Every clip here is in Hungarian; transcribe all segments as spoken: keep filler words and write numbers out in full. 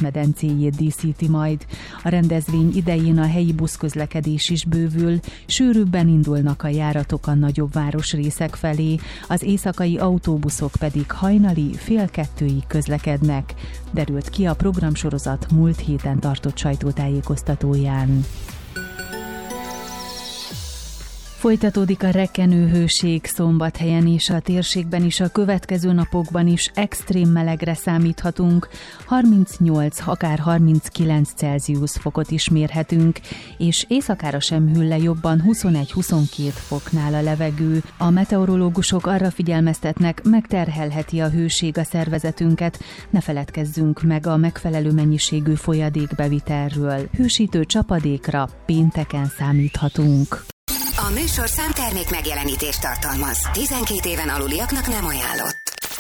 Kárpát-medencéjét díszíti majd. A rendezvény idején a helyi buszközlekedés is bővül, sűrűbben indulnak a járatok a nagyobb városrészek felé, az éjszakai autóbuszok pedig hajnali fél kettőig közlekednek, derült ki a programsorozat múlt héten tartott sajtótájékoztatóján. Folytatódik a rekkenőhőség Szombathelyen és a térségben is, a következő napokban is extrém melegre számíthatunk, harmincnyolc, akár harminckilenc Celsius fokot is mérhetünk, és éjszakára sem hűl le jobban, huszonegy-huszonkét foknál a levegő. A meteorológusok arra figyelmeztetnek, megterhelheti a hőség a szervezetünket, ne feledkezzünk meg a megfelelő mennyiségű folyadékbevitelről. Hősítő csapadékra pénteken számíthatunk. A műsorszám termék megjelenítést tartalmaz. tizenkét éven aluliaknak nem ajánlott.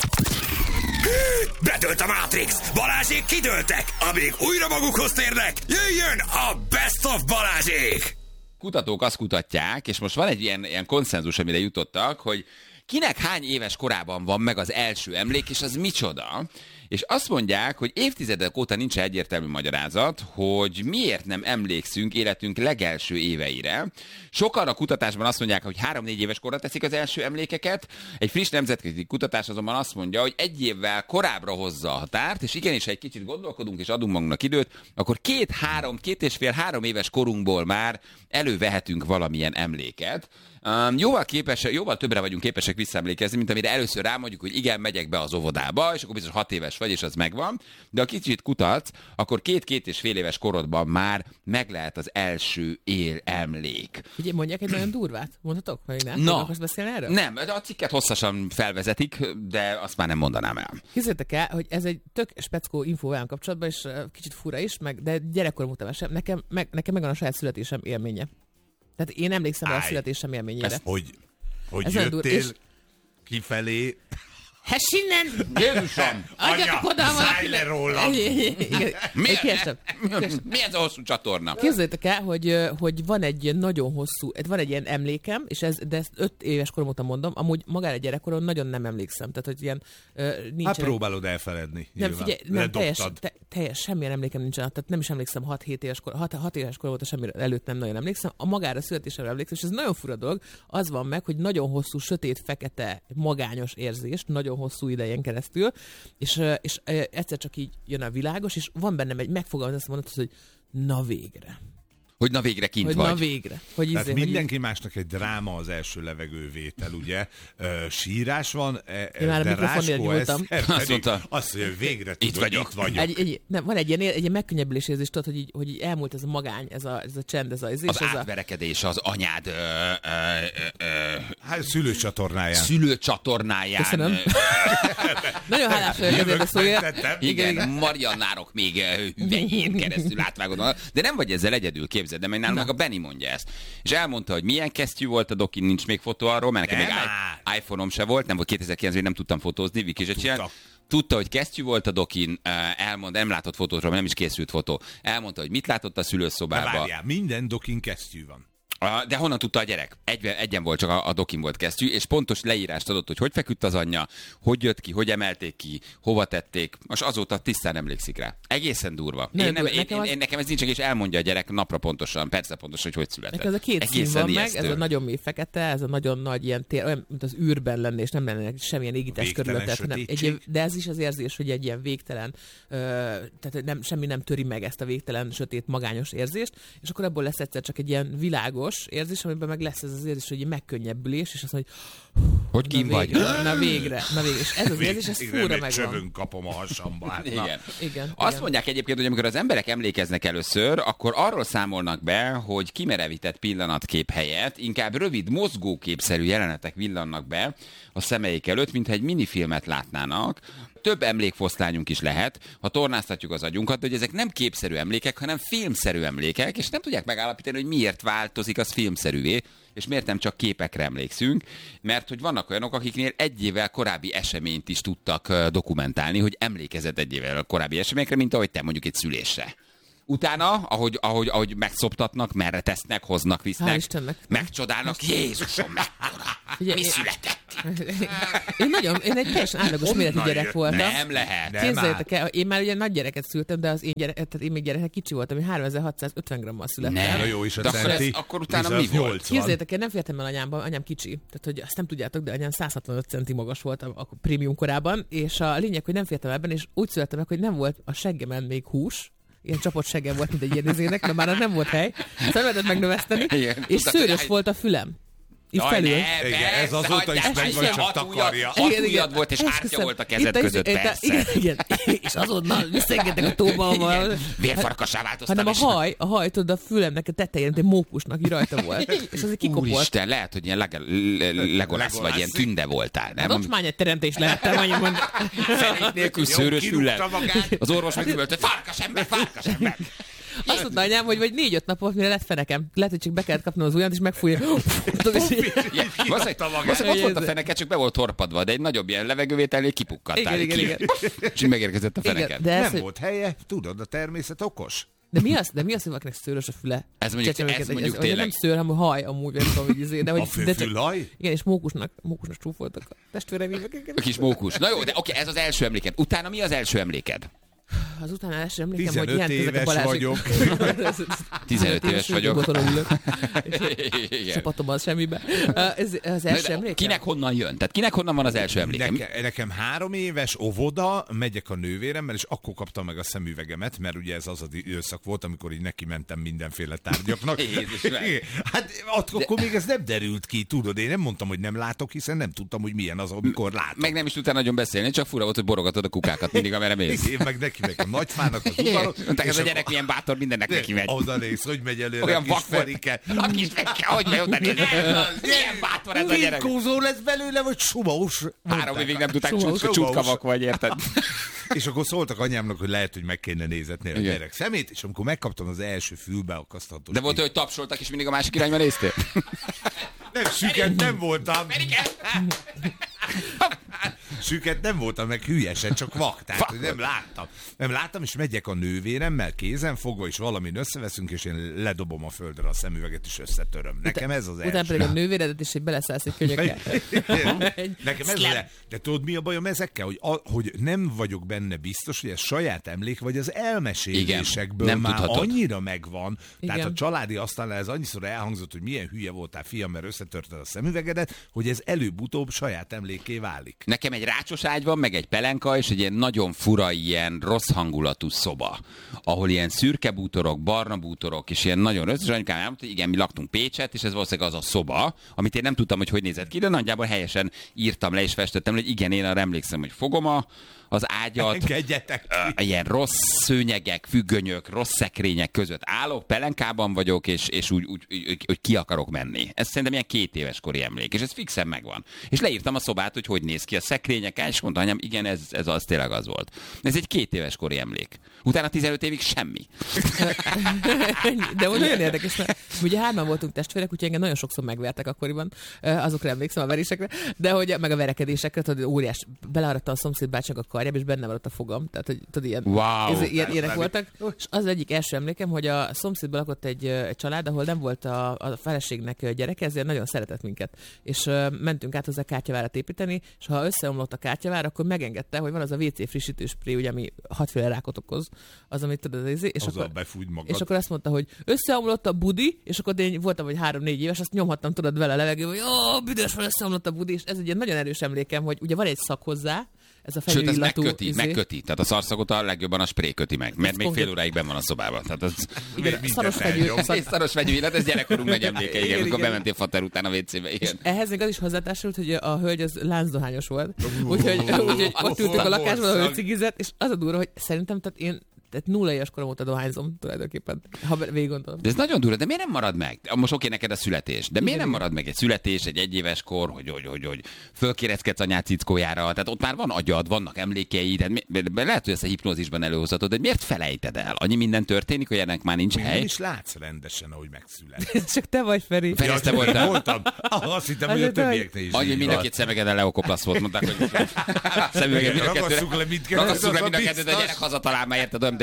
Bedölt a Matrix! Balázsék kidőltek! Amíg újra magukhoz térnek, jöjjön a Best of Balázsék! Kutatók azt kutatják, és most van egy ilyen, ilyen konszenzus, amire jutottak, hogy kinek hány éves korában van meg az első emlék, és az micsoda? És azt mondják, hogy évtizedek óta nincs egyértelmű magyarázat, hogy miért nem emlékszünk életünk legelső éveire. Sokan a kutatásban azt mondják, hogy három-négy éves korra teszik az első emlékeket. Egy friss nemzetközi kutatás azonban azt mondja, hogy egy évvel korábbra hozza a határt, és igenis, ha egy kicsit gondolkodunk és adunk magunknak időt, akkor két-három, két és fél-három éves korunkból már elővehetünk valamilyen emléket. Um, jóval, képes, jóval többre vagyunk képesek visszaemlékezni, mint amire először rámondjuk, hogy igen, megyek be az óvodába, és akkor biztos hat éves vagy, és az megvan. De ha kicsit kutatsz, akkor két-két és fél éves korodban már meg lehet az első él emlék. Ugye mondják egy nagyon durvát? Mondhatok? Vagy nem? Na, akarsz beszélni erről? Nem, a cikket hosszasan felvezetik, de azt már nem mondanám el. Képzeljétek el, hogy ez egy tök speckó infó velem kapcsolatban, és kicsit fura is, meg, de gyerekkorom után sem. Nekem, meg, nekem megvan a saját születésem élménye. Tehát én emlékszem rá a születésem élményére. Ezt, hogy hogy ez jöttél és... kifelé... Hessinnen! Jézusom! Adjatok oda szállj le róla! Mi ez a hosszú csatorna? Képzeljétek el, hogy, hogy van egy nagyon hosszú, van egy ilyen emlékem, és ez, de ezt öt éves korom óta mondom, amúgy magára gyerekkoron nagyon nem emlékszem. Tehát, hogy ilyen nincs. Hát próbálod elfeledni. Nem, figyelj, nem, teljes, te, teljes, semmilyen emlékem nincsen. Tehát nem is emlékszem hat-hét éves kor, hat, hat éves korom óta semmi előtt nem nagyon emlékszem. A magára születésemre emlékszem, és ez nagyon fura dolog. Az van meg, hogy nagyon hosszú, sötét, fekete, magányos érzés, nagyon hosszú idején keresztül, és, és egyszer csak így jön a világos, és van bennem egy megfogalmazás, azt mondod, hogy na végre. Hogy na végre kint hogy vagy. Na végre. Hogy Tehát izé, mindenki hogy... másnak egy dráma az első levegővétel, ugye? Ö, sírás van, e, már de Ráskó ezt azt mondta, azt mondja, hogy végre itt tudod, vagyok. Itt vagyok. Egy, egy, nem, van egy ilyen, egy ilyen megkönnyebbülés érzés, tudod, hogy így, hogy így elmúlt ez a magány, ez a, ez a csend, ez a... Ez az ez átverekedés az anyád ö, ö, ö, hát szülőcsatornáján. Szülőcsatornáján. Köszönöm. Nagyon hálás vagyok ezért a szóért. Igen, igen, Mariannárok még hüvelyén keresztül átvágod. De nem vagy ezzel egyedül, képzeld, de nálunk meg a Benni mondja ezt. És elmondta, hogy milyen kesztyű volt a dokin, nincs még fotó arról, mert nekem még iPhone-om se volt, nem volt kétezer-kilencben, nem tudtam fotózni, Viki se csinált. Tudta, hogy kesztyű volt a dokin, elmond, nem látott fotóról, nem is készült fotó. Elmondta, hogy mit látott a szülőszobában. Várjál, minden dokin kesztyű van. De honnan tudta a gyerek? Egy, egyen volt, csak a, a dokin volt kesztyű, és pontos leírást adott, hogy hogy feküdt az anyja, hogy jött ki, hogy emelték ki, hova tették. Most azóta tisztán emlékszik rá. Egészen durva. Nem, én nem, én, nekem, én, az... én, nekem ez nincs, és elmondja a gyerek napra pontosan, persze pontosan, hogy hogy született. Nekem ez a két egészen szín van ijesztő. meg, ez a nagyon mély fekete, ez a nagyon nagy ilyen tér, olyan, mint az űrben lenne, és nem lenne semmilyen égítés körülöttet. Egy, de ez is az érzés, hogy egy ilyen végtelen, ö, tehát nem, semmi nem töri meg ezt a végtelen, sötét, magányos érzést, és akkor ebből lesz egyszer csak egy ilyen világos érzés, amiben meg lesz ez az érzés, hogy egy megkönnyebbülés, és azt mondja, hogy hogy kim vagy. Na végre, na végre. És ez az érzés, ez fúra megvan. Csövön kapom a hasamba. Hát, igen. Igen. Azt igen. mondják egyébként, hogy amikor az emberek emlékeznek először, akkor arról számolnak be, hogy kimerevített pillanatkép helyett inkább rövid, mozgóképszerű jelenetek villannak be a szemeik előtt, mintha egy minifilmet látnának. Több emlékfoszlányunk is lehet, ha tornáztatjuk az agyunkat, hogy ezek nem képszerű emlékek, hanem filmszerű emlékek, és nem tudják megállapítani, hogy miért változik az filmszerűvé, és miért nem csak képekre emlékszünk, mert hogy vannak olyanok, akiknél egy évvel korábbi eseményt is tudtak dokumentálni, hogy emlékezett egy évvel korábbi eseményekre, mint ahogy te mondjuk egy szülésre. Utána, ahogy, ahogy, ahogy megszoptatnak, merre tesznek, hoznak, visznek, megcsodálnak, Jézusom, mekkora, mi született. Én nagyon, én egy teljesen átlagos méretű gyerek voltam. Nem lehet. Képzeljétek el, én már ugye nagy gyereket szültem, de az én gyerek, tehát én még gyerekek kicsi voltam, én háromezer-hatszázötven grammal születtem. Nem. Na jó, és a De centi, akkor utána mi volt? Képzeljétek el, nem fértem el anyámban, anyám kicsi, tehát hogy azt nem tudjátok, de anyám száz hatvanöt centi magas volt a, a prémium korában, és a lényeg, hogy nem fértem ebben, és úgy születtem meg, hogy nem volt a seggemen még hús, ilyen csapott seggem volt, mint egy ilyen izének, de már nem volt hely, szóval lehetett megnöveszteni, Igen. és szőrös volt a fülem. Itt Jaj, felül. ne, Igen, persze, ez azóta is hagyjál, megy, vagy csak hat takarja. ujjad- Hat Igen, igen. ujjad volt, és ártya Esküszöm. volt a kezed Itt között, itt a- persze. Igen, igen. És azonnal visszaengedtek a tóba. Vérfarkassá változtam. Hanem a és- haj, a haj, tudod, a fülemnek a tetején, de mókusnak így rajta volt. És az egy kikopott. Úristen, lehet, hogy ilyen leg- le- Legolász vagy ilyen tünde voltál, nem? Hát ott már egy teremtés lehettem, annyit mondani. Fenék nélkül Jó, szőrös kirúgta fülem. magát. Az orvos megüvölte, farkas ember, farkas ember. Azt mondta anyám, hogy vagy négy-öt napot, mire lett fenekem. Lehet, hogy csak be kellett kapnom az ujjant, és megfújja. Tudod, és így- Igen, Valószínűleg valószínűleg ott volt a feneke, csak be volt torpadva, de egy nagyobb ilyen levegővételnél kipukkattál. Igen, igen, Ki- És így megérkezett a feneket. Igen, de ez, Nem hogy- volt helye, tudod, a természet okos. De mi az, de mi az, hogy valakinek szőrös a füle? Ez mondjuk- Csecsemőket, ez egy- mondjuk vagy tényleg. Nem szőr, hanem haj amúgy, nem tudom, hogy izé, de hogy... A de csak- főfülhaj? Igen, és mókusnak, mókusnak csúfoltak a testvéreim. A kis mókus. Na jó, de oké, ez az első emléked. Utána mi az első emléked? Az utána első emlékem, hogy tizenöt ilyen ezek a éves Balázsik. vagyok. tizenöt éves vagyok. Otthon ülök. Igen. Szapatom az semmibe. Uh, Ez az első De emlékem? Kinek honnan jön? Tehát kinek honnan van az első emlékem? Neke, nekem három éves óvoda, megyek a nővéremmel, és akkor kaptam meg a szemüvegemet, mert ugye ez az az időszak volt, amikor így neki mentem mindenféle tárgyaknak. Jézus meg. Hát akkor még ez nem derült ki, tudod, én nem mondtam, hogy nem látok, hiszen nem tudtam, hogy milyen az, amikor látok. Meg nem is tudtál nagyon beszélni, csak fura volt, hogy borogatod a kukákat mindig, amerre mész. Én meg neki meg a nagyfának az udvaron. Mondták, ez a gyerek milyen bátor, mindennek neki megy. Oda néz, hogy megy előre Olyan a kis vak volt. Ferike. A kis Ferike, hogy megy oda nézni? Milyen bátor ez a gyerek? Virkózó lesz belőle, vagy sumós? Három évig nem tudták, Sumós. csut- csutkavak vagy, érted? És akkor szóltak anyámnak, hogy lehet, hogy meg kéne nézetni a Igen. gyerek szemét, és amikor megkaptam az első fülbeakasztható. De volt, hogy tapsoltak, és mindig a másik irányba néztél? Nem, süket nem voltam. Süket nem voltam, meg hülyesen, csak vak. Tehát, hogy nem láttam. Nem láttam, és megyek a nővéremmel kézen fogva, és valamin összeveszünk, és én ledobom a földre a szemüveget, és összetöröm. Nekem ez az Utána első. pedig a nővéredet, és egy beleszállsz egy könyökkel. Nekem ez le. De tudod, mi a bajom ezekkel? Hogy, a, hogy nem vagyok benne biztos, hogy ez saját emlék, vagy az elmesélésekből Igen, nem már tudhatod. annyira megvan. Tehát Igen. a családi asztalnál ez annyiszor elhangzott, hogy milyen hülye voltál, fiam, mert összetörted a szemüvegedet, hogy ez előbb-utóbb saját emlékké válik. Nekem egy rácsos ágy van, meg egy pelenka, és egy ilyen nagyon fura, ilyen rossz hangulatú szoba, ahol ilyen szürke bútorok, barna bútorok, és ilyen nagyon rossz, és anyukám elmondta, hogy igen, mi laktunk Pécset, és ez valószínűleg az a szoba, amit én nem tudtam, hogy hogy nézett ki, de nagyjából helyesen írtam le, és festettem, hogy igen, én arra emlékszem, hogy fogom a, az ágyat, Engedjetek ki! ö, ilyen rossz szőnyegek, függönyök, rossz szekrények között állok, pelenkában vagyok, és, és úgy, úgy, úgy, hogy ki akarok menni. Ez szerintem ilyen két éves kori emlék, és ez fixen megvan. És leírtam a szobát, hogy hogy néz ki a szekrények, és mondta anyám, igen, ez, ez az tényleg az volt. Ez egy két éves kori emlék. Utána tizenöt évig semmi. De úgy nagyon érdekes, mert ugye hárman voltunk testvérek, úgyhogy engem nagyon sokszor megvertek akkoriban, azokra emlékszem a verésekre, de hogy meg a verekedésekre, tudod, óriás, belearatta a szomszéd bácsinak a karjába, és benne maradt a fogam, tehát hogy tudod, ilyen, Wow. ez, ilyen ilyenek voltak. És az egyik első emlékem, hogy a szomszédban lakott egy, egy család, ahol nem volt a, a feleségnek gyereke, ezért nagyon szeretett minket. És uh, mentünk át hozzá kártyavárat építeni, és ha összeomlott a kártyavár, akkor megengedte, hogy van az a vé cé frissítő spré, ugye, ami hatféle rákot okoz, az, amit tudod, és Azzal akkor, befújt magad. és akkor azt mondta, hogy összeomlott a budi, és akkor én voltam, vagy három-négy éves, azt nyomhattam, tudod, vele a levegőbe, hogy ó, büdös van, összeomlott a budi, és ez egy ilyen nagyon erős emlékem, hogy ugye van egy szak hozzá, ez a Sőt, ez fenyőillatú megköti, izé. megköti. Tehát a szarszagot a legjobban a spré köti meg, mert még fél óráig benn van a szobában. Tehát az... Igen, Mindent szaros elnyom. fegyő. Ez egy szaros vegyőillat, ez gyerekkorunk nagy emléke, igen, Igen, amikor igen. bementél fater után a vécébe, igen. Ehhez még az is hozzátársult, hogy a hölgy az láncdohányos volt. Úgyhogy, úgyhogy ott ültünk a lakásban, ahol cigizett, és az a durva, hogy szerintem, tehát én tehát nulla éves korom óta dohányzom tulajdonképpen, ha végig gondolom. De ez nagyon durva, de miért nem marad meg? Most oké, neked a születés, de miért nem marad meg egy születés, egy egyéves kor, hogy, hogy, hogy, hogy fölkéreckedsz anyád cickójára, tehát ott már van agyad, vannak emlékei, tehát mi, lehet, hogy ezt a hipnózisban előhozhatod, de miért felejted el? Annyi minden történik, hogy ennek már nincs Nem hely. is látsz rendesen, ahogy megszületett. Ez csak te vagy, Feri. Feri, ezt te csak én voltál? voltam. Ah, azt hittem, hogy a Azért, többieknél is. Annyi, így mind a van. két szemegeden leokoplasz volt, mondták, hogy szemüveget mind a kettő. Ragasszuk le mindkettőt, Ragasszuk le az mind a a kettőt, a biztos. gyerek hazatalál, már érted, olyan, mint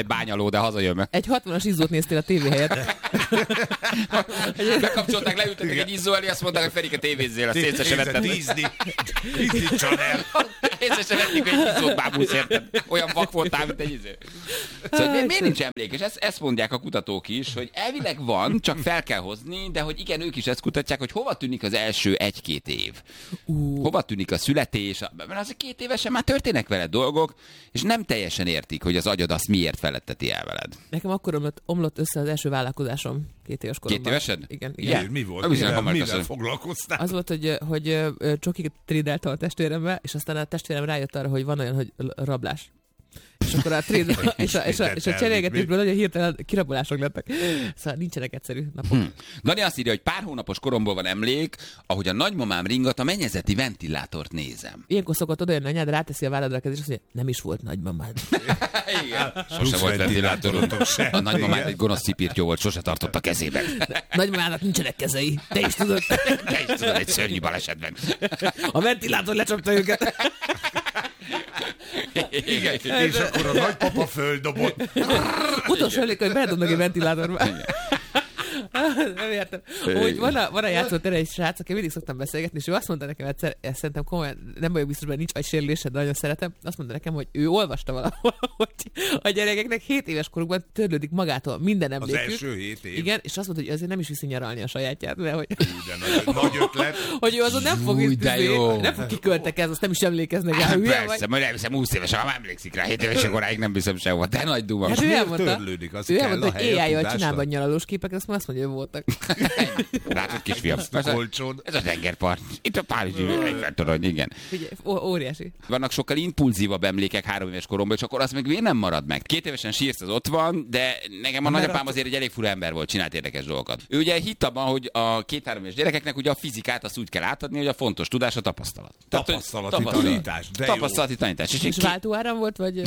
egy bányaló, de hazajön. Egy hatvanas izzót néztél a tévé helyett. Bekapcsolták, leültetek egy izzó elé, azt mondták, hogy Ferike tévézzél, azt észre se vetted. Disney, Disney Channel. Észre se vettük, hogy egy izzót bábulsz, érted? Olyan vak voltál, mint egy izzó. Szóval mi, miért nincs emlék? És ezt, ezt mondják a kutatók is, hogy elvileg van, csak fel kell hozni, de hogy igen, ők is ezt kutatják, hogy hova tűnik az első egy-két év. Uh. Hova tűnik a születés, mert az a két évesen már történnek veled dolgok, és nem teljesen értik, hogy az agyad azt miért feletteti el veled. Nekem akkor omlott, omlott össze az első vállalkozásom két éves koromban. Két évesed? Igen. igen. Igen. Mi volt? Mivel, mivel foglalkoztál? Az volt, hogy, hogy csokikat trédeltem a testvérembe, és aztán a testvérem rájött arra, hogy van olyan, hogy rablás. És akkor a tréd, és a, és a, és a cserélgetésből nagyon hirtelen kirabolások lettek. Szóval nincsenek egyszerű napok. Hmm. Dani azt írja, hogy pár hónapos koromból van emlék, ahogy a nagymamám ringat a mennyezeti ventilátort nézem. Ilyenkor szokott odajönni anyád, ráteszi a válladra a kezét, és azt mondja, nem is volt nagymamád. Igen. Sose volt ventilátorunk. A nagymamád egy gonosz cipirtyó volt, sose tartott a kezében. Nagymamának nincsenek kezei. Te is tudod. Te is tudod, egy szörnyű balesetben. A ventilátor lecsapta őket. Igen. És akkor a nagypapa földobott. Utolsó emlék, hogy beledobnak egy ventilátorba. Nem értem. Hogy van a, van a játszótere egy srác, aki mindig szoktam beszélgetni, és ő azt mondta nekem egyszer, ezt szerintem komolyan, nem vagyok biztos, hogy nincs agysérülésed, de nagyon szeretem, azt mondta nekem, hogy ő olvasta valahol, hogy a gyerekeknek hét éves korukban törlődik magától minden emlékük. Az első hét év. Igen, és azt mondta, hogy azért nem is viszi nyaralni a sajátját, de hogy... Hú, de nagy, nagy ötlet. Hogy ő azon nem fog, Új, de jó. nem fog kiköltekezni, azt nem is emlékeznek rá. Persze, majd elviszem húsz éves, ha emlékszik rá, hét éves koráig nem viszem sehova, de nagy duma. Hát ő elmondta, ő elmondta, hogy éjjel csinálva nyaralós képeket, azt azt mondja, hogy voltak. Látod, kisfiam. Ez a tengerpart. Itt a Párizsi torony, igen. Figyelj, óriási. Vannak sokkal impulzívabb emlékek három éves koromban, és akkor az meg miért nem marad meg? Két évesen sírsz, az ott van, de nekem a nagyapám azért egy elég fura ember volt, csinált érdekes dolgokat. Ő ugye hitt abban, hogy a két-három éves gyerekeknek ugye a fizikát azt úgy kell átadni, hogy a fontos tudás a tapasztalat. Tapasztalati tapasztalat. tanítás. De tapasztalati tanítás. És, és váltóáram volt, vagy...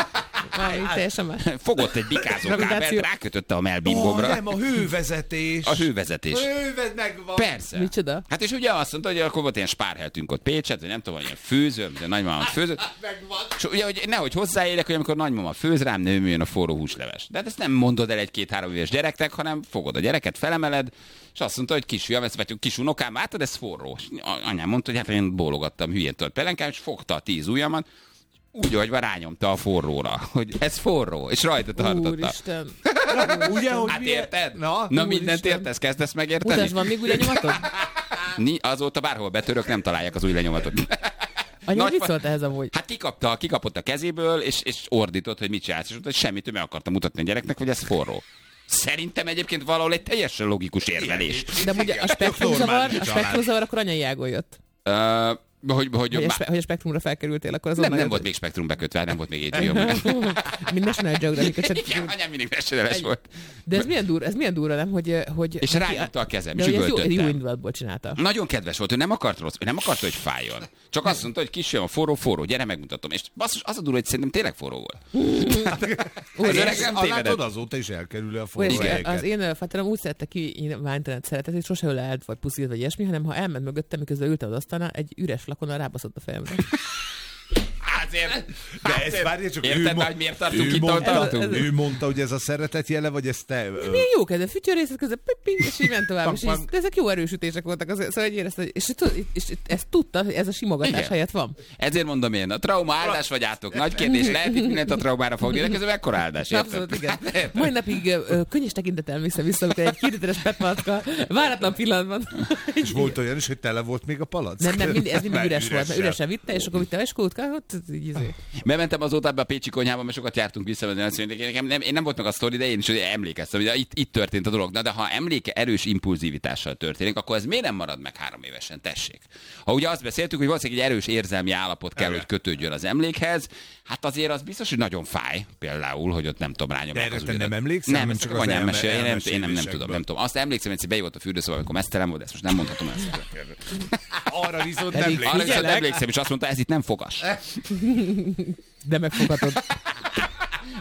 teljesen más. Fogott egy bikázó kábelt, rákötötte a melbimbomra. Oh, nem, a hővezetés. A hővezetés. Hővez megvan. Persze. Micsoda? Hát és ugye azt mondta, hogy akkor volt ilyen spárheltünk ott Pécset, vagy nem tudom, ilyen főző, de nagymamám főzött. És ugye, hogy nehogy hozzáélek, hogy amikor nagymama főz rám, nőműjön a forró húsleves. De hát ezt nem mondod el egy két-három éves gyereknek, hanem fogod a gyereket, felemeled, és azt mondta, hogy kisfiam, ezt vagy kis unokám, látod, ez forró. És anyám mondta, hogy hát én bólogattam hülyén tört pelenkám, és fogta a tíz ujjamat, úgy, hogy rányomta a forróra, hogy ez forró, és rajta tartotta. Úristen. Ugye, hogy hát milyen... érted? Na, Na mindent értesz, kezdesz megérteni? Mutasd, van még új lenyomatod? Azóta bárhol betörök, nem találják az új lenyomatot. Anya, mit szólt ehhez amúgy? Hát kikapta, kikapott a kezéből, és, és ordított, hogy mit csinálsz. És mondta, hogy semmit, ő meg akarta mutatni a gyereknek, hogy ez forró. Szerintem egyébként valahol egy teljesen logikus érvelés. De ugye a spektrumzavar, a spektrumzavar akkor anyai ágon jött. Uh, Hogy, hogy, hogy, a spe- hogy a spektrumra felkerültél, akkor az nem, nem volt még spektrum bekötve, nem volt még há bé o. Mind National Geographic. Igen, anyám mindig National volt. De ez milyen durva, ez milyen durva, nem? Hogy, hogy, és rájutta a kezem, és jó, üvöltöttem. jó indulatból csinálta. Nagyon kedves volt, ő nem akart rossz, ő nem akarta, hogy fájjon. Csak azt mondta, hogy kisfiam, a forró, forró, gyere, megmutatom. És basszus, az a durva, hogy szerintem tényleg forró volt. Az öreg nem tévedett. Azóta is elkerül a forró helyeket. Az én faterom úgy szerette ki Vántenet szeretetét, sose leelt, vagy puszílt, vagy ilyesmi, hanem ha elment mögöttem, miközben ültem az asztalnál, egy üres flakonnal rábaszott a fejemre. Azért. De ez várja, csak érted, ő, mo- hogy miért tartunk ő, itt, mondta, tartunk? ő mondta, hogy ez a szeretet jele, vagy ez te... Milyen jó kedve, fütyörészet közben, és így ment tovább. És így, de ezek jó erősütések voltak, azért, szóval érezte, és, és, és ezt tudta, hogy ez a simogatás igen. helyett van. Ezért mondom én, a trauma áldás vagy átok. Nagy kérdés, lehet itt mindent a traumára fogni, de közben ekkora áldás. Abszolút, igen. Mai napig könnyes tekintettel emlékszem vissza, amikor egy két literes petmalacka váratlan pillanatban. És volt olyan is, hogy tele volt még a palack? Nem, nem, mindig, ez mindig üres volt, mert üresen vitte, és akkor vitte a eskótkát, így izé. Bementem azóta ebbe a pécsi konyhába, mert sokat jártunk vissza, én nem, én nem volt meg a sztori, de én is emlékeztem, hogy itt, itt történt a dolog. Na, de ha emléke erős impulzivitással történik, akkor ez miért nem marad meg három évesen? Tessék. Ha ugye azt beszéltük, hogy valószínűleg egy erős érzelmi állapot kell, hogy kötődjön az emlékhez, hát azért az biztos, hogy nagyon fáj, például, hogy ott nem tudom rányomni. De erre te nem emlékszel? Nem, csak az anyám mesél, én, nem, én nem, nem tudom, nem tudom. Azt emlékszem, hogy bejött a fürdőszoba, amikor mesztelen volt, de ezt most nem mondhatom ezt. Arra viszont emlékszem. Arra viszont emlékszem, és azt mondta, ez itt nem fogas. De megfoghatod.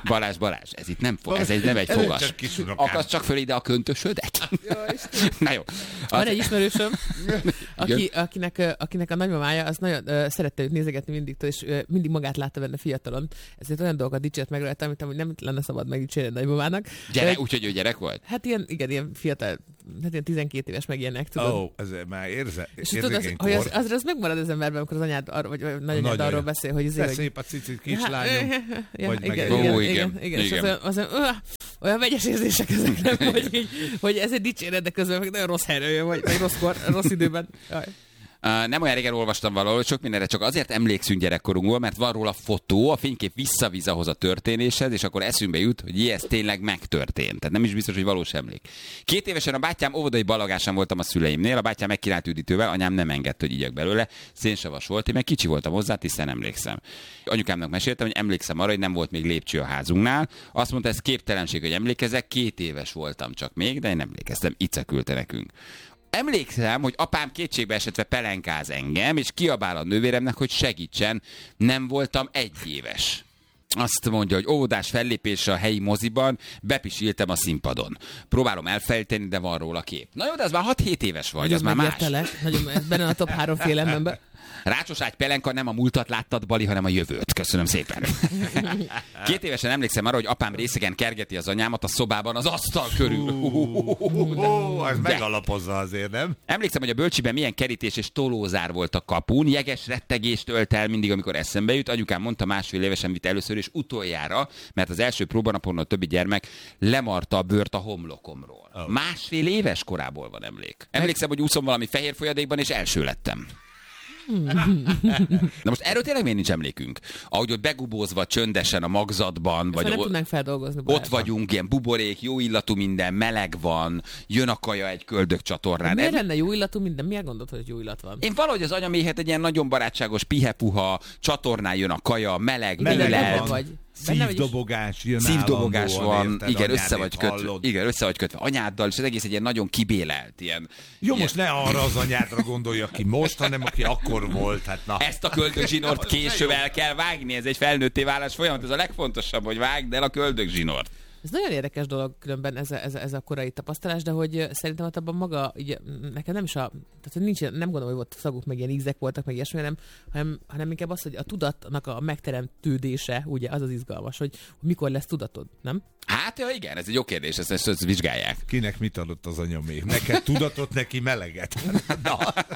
Balázs, Balázs, ez itt nem, fo- ez egy, nem egy fogas. Akasd csak föl ide a köntösödet. Na jó. Van egy ismerősöm, aki, akinek, akinek a nagymamája az nagyon uh, szerette őt nézegetni mindig, és uh, mindig magát látta benne fiatalon. Ezért olyan dolgokat dicsért meg rajta, amit amúgy nem lenne szabad megdicsérni a nagymamának. Gyere, uh, úgyhogy ő gyerek volt? Hát ilyen, igen, ilyen fiatal, hát ilyen tizenkét éves meg ilyenek, tudod. Ó, oh, ez már érze, és tudod, az, hogy az, az, az megmarad az emberben, amikor az anyád arra, vagy, vagy nagyanyád arról beszél, hogy de hogy... szép a cicit kislányom. Ja, vagy igen, meg igen, Ó, igen, igen, igen, igen. igen. Az, az, az, olyan vegyes érzések ezek, nem, hogy, így, hogy ez egy dicséret, de közben meg nagyon rossz helyről jön, vagy, vagy rosszkor, rossz időben. Jaj. Uh, nem olyan régen olvastam valahol, sok mindenre csak azért emlékszünk gyerekkorunkból, mert van róla fotó, a fénykép visszavíz ahhoz a történéshez, és akkor eszünkbe jut, hogy jé, ez tényleg megtörtént. Tehát nem is biztos, hogy valós emlék. Két évesen a bátyám óvodai balagásán voltam a szüleimnél, a bátyám megkínált üdítővel, anyám nem engedte, hogy igyak belőle, szénsavas volt, én meg kicsi voltam hozzá, tisztán emlékszem. Anyukámnak meséltem, hogy emlékszem arra, hogy nem volt még lépcső a házunknál. Azt mondta, ez képtelenség, hogy emlékezek, két éves voltam csak még, de én emlékeztem, Ica küldte nekünk. Emlékszem, hogy apám kétségbe esetve pelenkáz engem, és kiabál a nővéremnek, hogy segítsen, nem voltam egy éves. Azt mondja, hogy óvodás fellépésre a helyi moziban bepisiltem a színpadon. Próbálom elfejteni, de van róla kép. Na jó, de ez már hat-hét éves vagy, az már más. Nagyon, ez benne a top három félelemben. Rácsos ágy pelenka, nem a múltat láttad, Bali, hanem a jövőt. Köszönöm szépen. Két évesen emlékszem arra, hogy apám részegen kergeti az anyámat a szobában az asztal körül. Ó, ez megalapozza azért, nem? Emlékszem, hogy a bölcsiben milyen kerítés és tolózár volt a kapun. Jeges rettegést ölt el mindig, amikor eszembe jut. Anyukám mondta, másfél évesen vitt először és utoljára, mert az első próbanapon a többi gyermek lemarta a bőrt a homlokomról. Oh. Másfél éves korából van emlék. Emlékszem, hogy úszom valami fehér folyadékban, és első lettem. Na most erről tényleg miért nincs emlékünk? Ahogy ott begubózva csöndesen a magzatban, vagy nem o- tudnánk feldolgozni. Ott vagyunk, ilyen buborék, jó illatú minden, meleg van, jön a kaja egy köldök csatornán. Miért lenne jó illatú minden? Miért gondolod, hogy jó illat van? Én valahogy az anyaméhet egy ilyen nagyon barátságos, pihepuha, csatornán jön a kaja, meleg, meleg meleg vagy. Szívdobogás jön Szívdobogás van, érted, igen, össze vagy, kötve, hallod. igen, össze vagy kötve anyáddal, és az egész egy ilyen nagyon kibélelt. Ilyen, Jó, ilyen... most ne arra az anyádra gondolja, aki most, hanem aki akkor volt. Hát na. Ezt a köldögzsinort később el kell vágni, ez egy felnőtté válás folyamat, ez a legfontosabb, hogy vágd el a köldögzsinort. Ez nagyon érdekes dolog különben ez a, ez a, ez a korai tapasztalás, de hogy szerintem ott abban maga, így, nekem nem is a, tehát nincs, nem gondolom, hogy ott szaguk, meg ilyen ízek voltak, meg ilyesmi, hanem, hanem, hanem inkább az, hogy a tudatnak a megteremtődése, ugye az az izgalmas, hogy, hogy mikor lesz tudatod, nem? Hát ja, igen, ez egy jó kérdés, ezt, ezt, ezt vizsgálják. Kinek mit adott az anyamé? Neked tudatot, neki meleget. Na.